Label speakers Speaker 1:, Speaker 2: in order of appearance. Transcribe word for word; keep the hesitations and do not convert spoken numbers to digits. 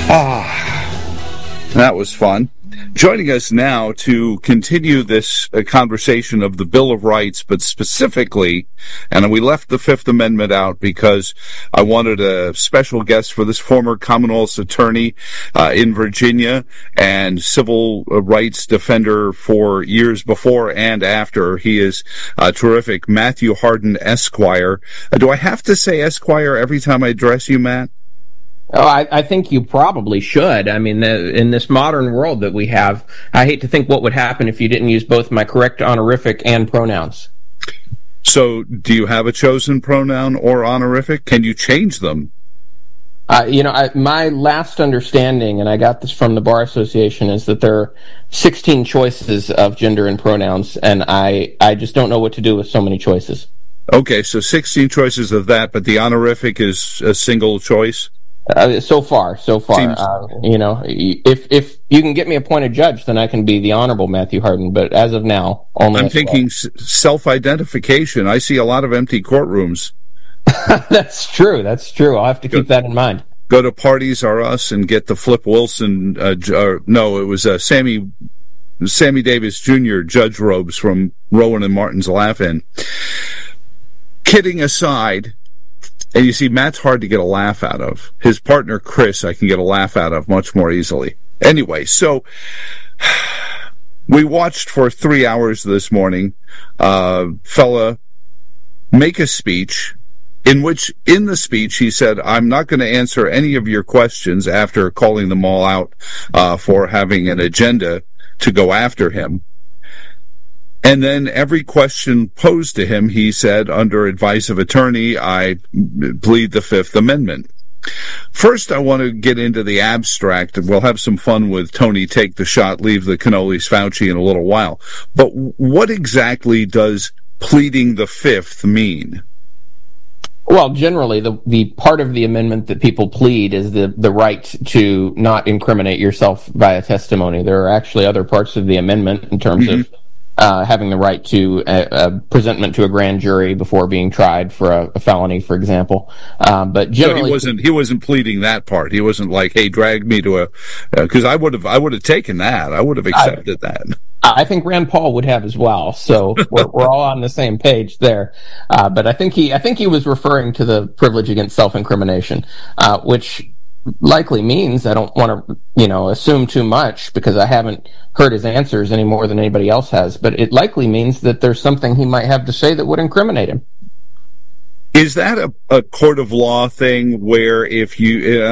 Speaker 1: Ah, that was fun. Joining us now to continue this uh, conversation of the Bill of Rights, but specifically, and we left the Fifth Amendment out because I wanted a special guest for this former Commonwealth's attorney uh, in Virginia and civil rights defender for years before and after. He is uh, terrific, Matthew Hardin, Esquire. Uh, do I have to say Esquire every time I address you, Matt?
Speaker 2: Oh, I, I think you probably should. I mean, the, in this modern world that we have, I hate to think what would happen if you didn't use both my correct honorific and pronouns.
Speaker 1: So, do you have a chosen pronoun or honorific? Can you change them?
Speaker 2: Uh, you know, I, my last understanding, and I got this from the Bar Association, is that there are sixteen choices of gender and pronouns, and I, I just don't know what to do with so many choices.
Speaker 1: Okay, so sixteen choices of that, but the honorific is a single choice?
Speaker 2: Uh, so far, so far, Seems... uh, you know, if if you can get me appointed judge, then I can be the Honorable Matthew Hardin. But as of now, only.
Speaker 1: I'm thinking s- self-identification. I see a lot of empty courtrooms.
Speaker 2: That's true. That's true. I'll have to keep go, that in mind.
Speaker 1: Go to Parties R Us and get the Flip Wilson. Uh, uh, no, it was uh, Sammy Sammy Davis Junior judge robes from Rowan and Martin's Laugh-In. Kidding aside. And you see, Matt's hard to get a laugh out of. His partner, Chris, I can get a laugh out of much more easily. Anyway, so we watched for three hours this morning uh fella make a speech in which, in the speech, he said, I'm not going to answer any of your questions after calling them all out uh for having an agenda to go after him. And then every question posed to him, he said, under advice of attorney, I plead the Fifth Amendment. First, I want to get into the abstract, and we'll have some fun with Tony Take the Shot, Leave the Cannolis Fauci in a little while. But what exactly does pleading the Fifth mean?
Speaker 2: Well, generally, the the part of the amendment that people plead is the, the right to not incriminate yourself via testimony. There are actually other parts of the amendment in terms mm-hmm. of Uh, having the right to a, a presentment to a grand jury before being tried for a, a felony, for example. Um, but generally,
Speaker 1: so he wasn't he wasn't pleading that part. He wasn't like, "Hey, drag me to a," because uh, I would have I would have taken that. I would have accepted
Speaker 2: I,
Speaker 1: that.
Speaker 2: I think Rand Paul would have as well. So we're, we're all on the same page there. Uh, but I think he I think he was referring to the privilege against self-incrimination, uh, which likely means, I don't want to, you know, assume too much because I haven't heard his answers any more than anybody else has, but it likely means that there's something he might have to say that would incriminate him.
Speaker 1: Is that a, a court of law thing where if you,